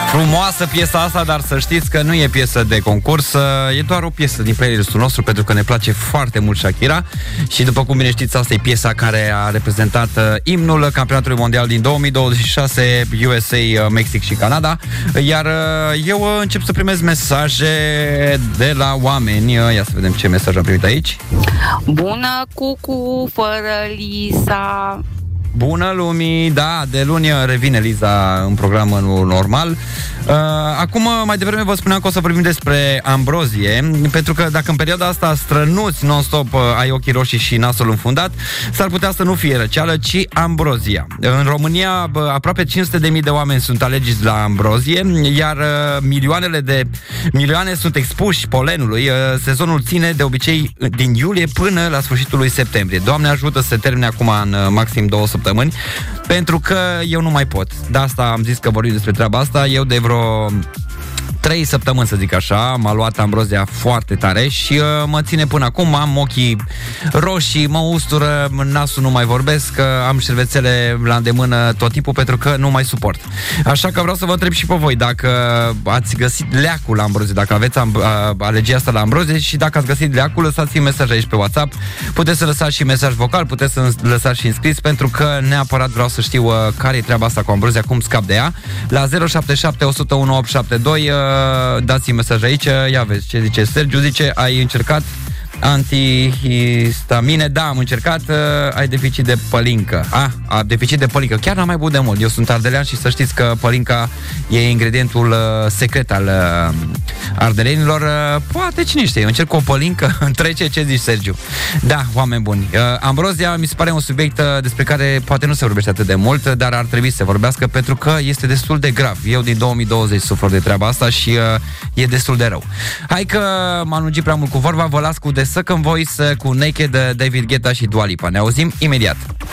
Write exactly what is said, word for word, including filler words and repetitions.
Frumoasă piesa asta, dar să știți că nu e piesă de concurs, e doar o piesă din playlistul nostru, pentru că ne place foarte mult Shakira. Și după cum bine știți, asta e piesa care a reprezentat imnul campionatului mondial din două mii douăzeci și șase, U S A, Mexic și Canada. Iar eu încep să primesc mesaje de la oameni. Ia să vedem ce mesaj am primit aici. Bună, cucu, fără Lisa. Bună lumii, da, de luni revine Liza în programul normal. uh, Acum, mai devreme vă spuneam că o să vorbim despre ambrozie, pentru că dacă în perioada asta strănuți non-stop, uh, ai ochii roșii și nasul înfundat, s-ar putea să nu fie răceală, ci ambrozia. În România, bă, aproape cinci sute de mii de oameni sunt alergici la ambrozie, iar uh, milioanele de milioane sunt expuși polenului. uh, Sezonul ține de obicei din iulie până la sfârșitul lui septembrie. Doamne ajută să se termine acum în uh, maxim două săptămâni, pentru că eu nu mai pot. De asta am zis că vorbim despre treaba asta. Eu de vreo trei săptămâni, să zic așa, m-a luat ambrozia foarte tare și uh, mă ține până acum. Am ochii roșii, mă ustură, nasul nu mai vorbesc, uh, am șervețele la îndemână tot timpul, pentru că nu mai suport. Așa că vreau să vă întreb și pe voi dacă ați găsit leacul la ambrozie, dacă aveți amb- uh, alergia asta la ambrozie, și dacă ați găsit leacul, lăsați-mi mesaj aici pe WhatsApp. Puteți să lăsați și mesaj vocal, puteți să lăsați și înscris, pentru că neapărat vreau să știu uh, care e treaba asta cu ambrozia, cum scap de ea. La zero șapte șapte, o zero unu, opt șapte doi uh, dați-mi mesaj aici. Ia vezi ce zice Sergiu, zice: ai încercat antihistamine? Da, am încercat. uh, Ai deficit de pălincă. Ah, a deficit de pălincă. Chiar n-am mai băut de mult. Eu sunt ardelean și să știți că pălinca e ingredientul uh, secret al uh, ardelenilor. uh, Poate, cine știe, eu încerc cu o pălincă, întrece. Ce zici, Sergiu? Da, oameni buni, uh, ambrozia mi se pare un subiect uh, despre care poate nu se vorbește atât de mult, dar ar trebui să se vorbească, pentru că este destul de grav. Eu din două mii douăzeci sufăr de treaba asta și uh, e destul de rău. Hai că m-am lungit prea mult cu vorba. Vă las cu The Second Voice, cu Naked, David Guetta și Dua Lipa. Ne auzim imediat.